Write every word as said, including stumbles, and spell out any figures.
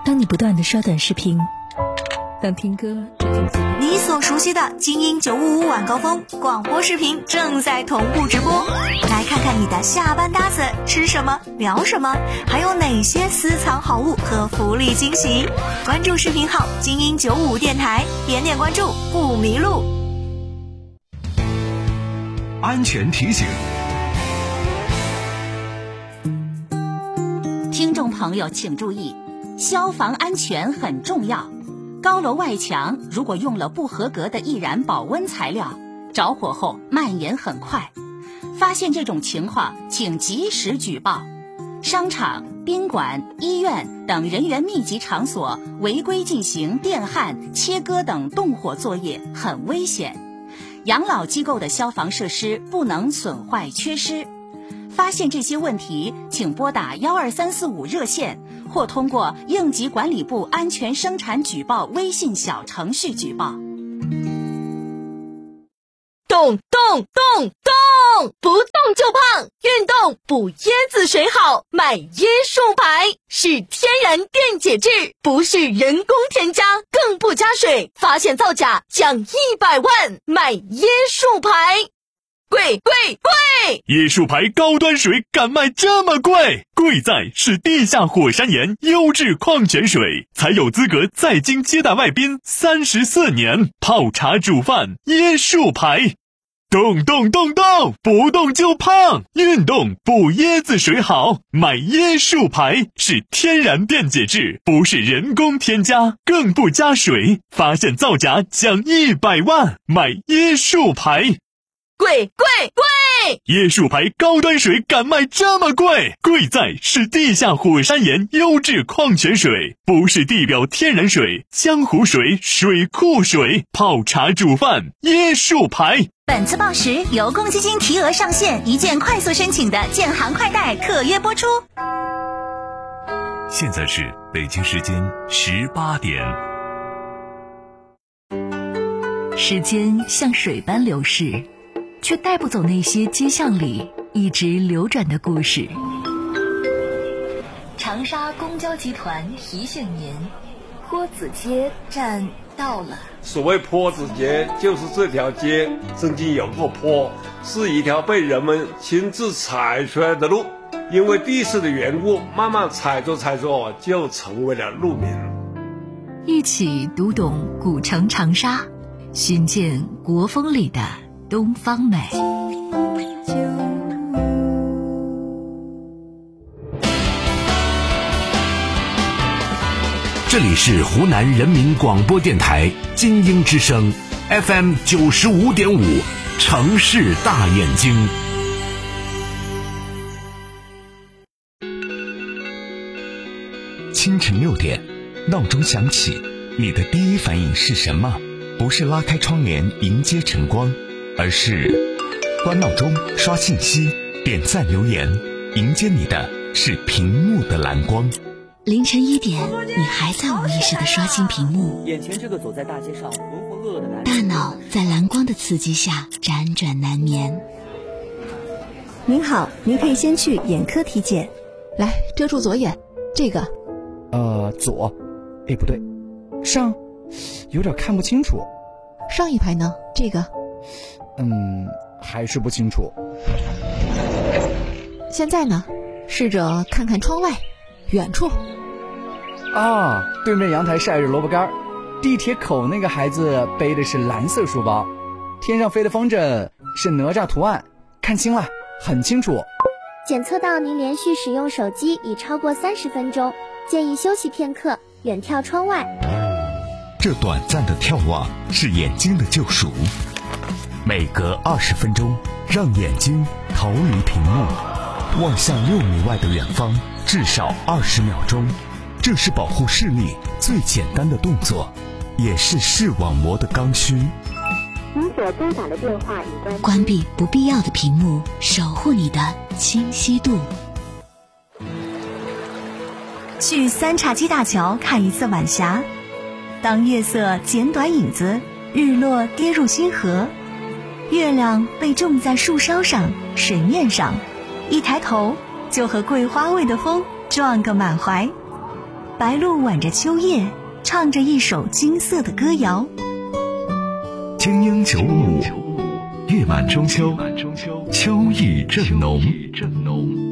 当你不断地刷短视频，当听歌只听随便， 你所熟悉的精英九五五晚高峰广播视频正在同步直播，来看看你的下班搭子吃什么聊什么，还有哪些私藏好物和福利惊喜。关注视频号精英九五五电台，点点关注不迷路。 安全提醒， 听众朋友请注意，消防安全很重要。高楼外墙如果用了不合格的易燃保温材料，着火后蔓延很快。发现这种情况，请及时举报。商场、宾馆、医院等人员密集场所违规进行电焊、切割等动火作业很危险。养老机构的消防设施不能损坏缺失。发现这些问题，请拨打幺二三四五热线，或通过应急管理部安全生产举报微信小程序举报。 动动动动，不动就胖，运动补椰子水好，买椰树牌，是天然电解质，不是人工添加，更不加水，发现造假奖一百万，买椰树牌。贵贵贵！ 椰树牌高端水敢卖这么贵？贵在是地下火山岩优质矿泉水，才有资格在京接待外宾三十四年，泡茶煮饭椰树牌。动动动动，不动就胖，运动补椰子水好，买椰树牌，是天然电解质，不是人工添加，更不加水，发现造假奖一百万，买椰树牌。 贵贵贵！ 椰树牌高端水敢卖这么贵？贵在是地下火山岩优质矿泉水，不是地表天然水、江湖水、水库水，泡茶煮饭椰树牌。 本次报时由公积金提额上限一键快速申请的建行快贷特约播出。 现在是北京时间十八点。 时间像水般流逝，却带不走那些街巷里一直流转的故事。长沙公交集团提醒您，坡子街站到了。 所谓坡子街，就是这条街曾经有过坡，是一条被人们亲自踩出来的路，因为地势的缘故，慢慢踩着踩着就成为了路名。 一起读懂古城长沙，寻见国风里的东方美。 这里是湖南人民广播电台精英之声 F M 九十五点五，城市大眼睛。 清晨六点，闹钟响起，你的第一反应是什么？不是拉开窗帘迎接晨光，而是关闹钟、刷信息、点赞留言，迎接你的是屏幕的蓝光。 凌晨一点，你还在无意识地刷新屏幕， 眼前这个走在大街上浑浑噩噩的男人， 大脑在蓝光的刺激下辗转难眠。 您好，您可以先去眼科体检。 来，遮住左眼，这个， 呃，左，哎，不对，上，有点看不清楚。 上一排呢？这个， 嗯，还是不清楚。 现在呢？试着看看窗外，远处。 啊，对面阳台晒着萝卜干，地铁口那个孩子背的是蓝色书包，天上飞的风筝是哪吒图案，看清了，很清楚。 检测到您连续使用手机已超过三十分钟，建议休息片刻，远眺窗外。 这短暂的眺望是眼睛的救赎，每隔二十分钟，让眼睛逃离屏幕，望向六米外的远方，至少二十秒钟。这是保护视力最简单的动作，也是视网膜的刚需。 您所拨打的电话已关。 关闭不必要的屏幕，守护你的清晰度。 去三岔七大桥看一次晚霞，当月色剪短影子，日落跌入星河，月亮被种在树梢上、水面上，一抬头就和桂花味的风撞个满怀。 白鹭挽着秋叶，唱着一首金色的歌谣。 精英九五五，月满中秋，秋意正浓。